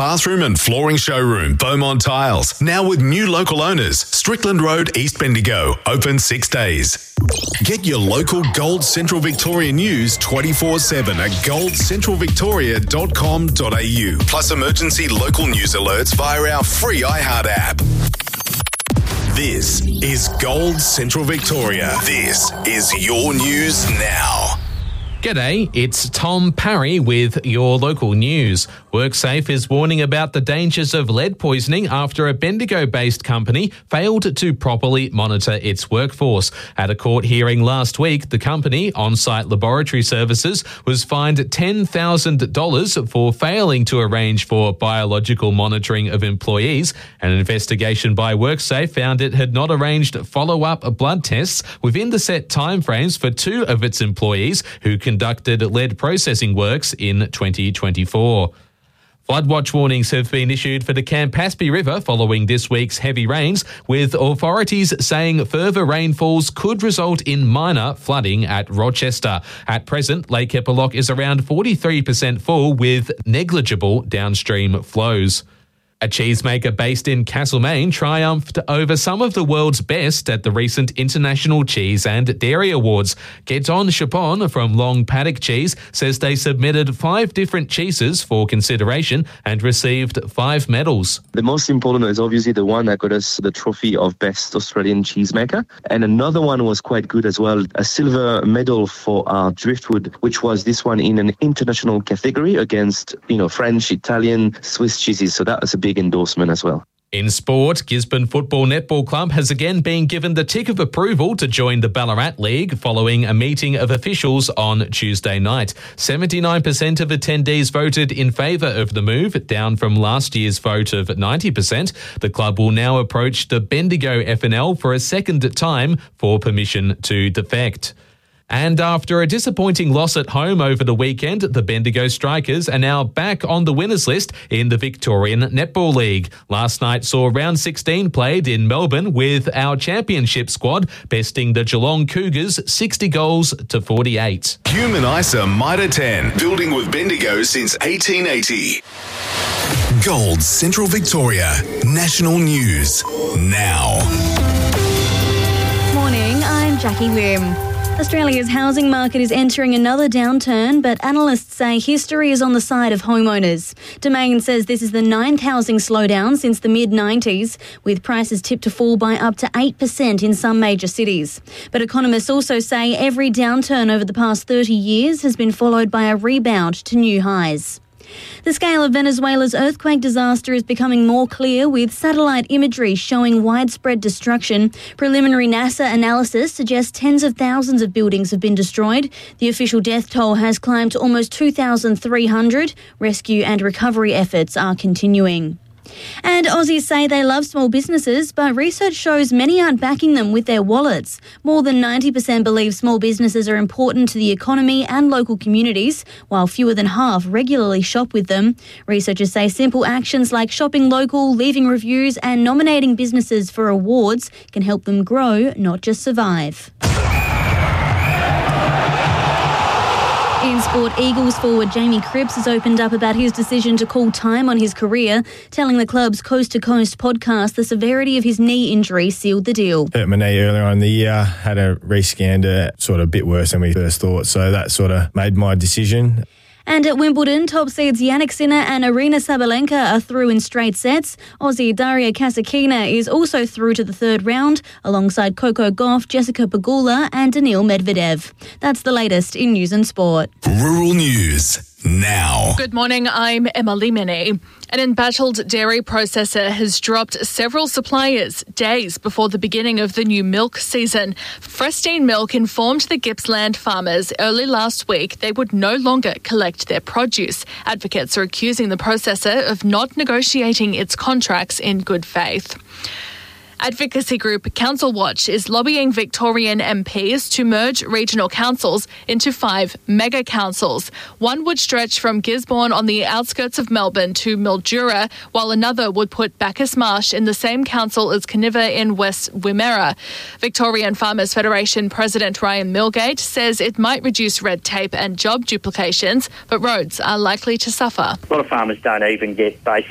bathroom and flooring showroom, Beaumont Tiles. Now with new local owners. Strickland Road, East Bendigo. Open 6 days. Get your local Gold Central Victoria news 24/7 at goldcentralvictoria.com.au. Plus emergency local news alerts via our free iHeart app. This is Gold Central Victoria. This is your news now. G'day, it's Tom Parry with your local news. WorkSafe is warning about the dangers of lead poisoning after a Bendigo-based company failed to properly monitor its workforce. At a court hearing last week, the company, On-Site Laboratory Services, was fined $10,000 for failing to arrange for biological monitoring of employees. An investigation by WorkSafe found it had not arranged follow-up blood tests within the set timeframes for 2 of its employees who conducted lead processing works in 2024. Flood watch warnings have been issued for the Campaspe River following this week's heavy rains, with authorities saying further rainfalls could result in minor flooding at Rochester. At present, Lake Eppalock is around 43% full with negligible downstream flows. A cheesemaker based in Castlemaine triumphed over some of the world's best at the recent International Cheese and Dairy Awards. Geton Chapon from Long Paddock Cheese says they submitted 5 different cheeses for consideration and received 5 medals. The most important is obviously the one that got us the trophy of Best Australian Cheesemaker. And another one was quite good as well, a silver medal for our Driftwood, which was this one in an international category against, French, Italian, Swiss cheeses. So that was a big endorsement as well. In sport, Gisborne Football Netball Club has again been given the tick of approval to join the Ballarat League following a meeting of officials on Tuesday night. 79% of attendees voted in favour of the move, down from last year's vote of 90%. The club will now approach the Bendigo FNL for a second time for permission to defect. And after a disappointing loss at home over the weekend, the Bendigo Strikers are now back on the winners list in the Victorian Netball League. Last night saw round 16 played in Melbourne with our championship squad besting the Geelong Cougars 60 goals to 48. Human ISA Mitre 10, building with Bendigo since 1880. Gold Central Victoria, national news now. Morning, I'm Jackie Lim. Australia's housing market is entering another downturn, but analysts say history is on the side of homeowners. Domain says this is the 9th housing slowdown since the mid-90s, with prices tipped to fall by up to 8% in some major cities. But economists also say every downturn over the past 30 years has been followed by a rebound to new highs. The scale of Venezuela's earthquake disaster is becoming more clear, with satellite imagery showing widespread destruction. Preliminary NASA analysis suggests tens of thousands of buildings have been destroyed. The official death toll has climbed to almost 2,300. Rescue and recovery efforts are continuing. And Aussies say they love small businesses, but research shows many aren't backing them with their wallets. More than 90% believe small businesses are important to the economy and local communities, while fewer than half regularly shop with them. Researchers say simple actions like shopping local, leaving reviews and nominating businesses for awards can help them grow, not just survive. In sport, Eagles forward Jamie Cripps has opened up about his decision to call time on his career, telling the club's Coast to Coast podcast the severity of his knee injury sealed the deal. Hurt my knee earlier on in the year, had a rescan, sort of a bit worse than we first thought, so that sort of made my decision. And at Wimbledon, top seeds Jannik Sinner and Aryna Sabalenka are through in straight sets. Aussie Daria Kasatkina is also through to the third round, alongside Coco Gauff, Jessica Pegula and Daniil Medvedev. That's the latest in news and sport. Rural News now. Good morning, I'm Emily Minnie. An embattled dairy processor has dropped several suppliers days before the beginning of the new milk season. Frestine Milk informed the Gippsland farmers early last week they would no longer collect their produce. Advocates are accusing the processor of not negotiating its contracts in good faith. Advocacy group Council Watch is lobbying Victorian MPs to merge regional councils into 5 mega councils. One would stretch from Gisborne on the outskirts of Melbourne to Mildura, while another would put Bacchus Marsh in the same council as Carnarvon in West Wimmera. Victorian Farmers Federation President Ryan Milgate says it might reduce red tape and job duplications, but roads are likely to suffer. A lot of farmers don't even get basic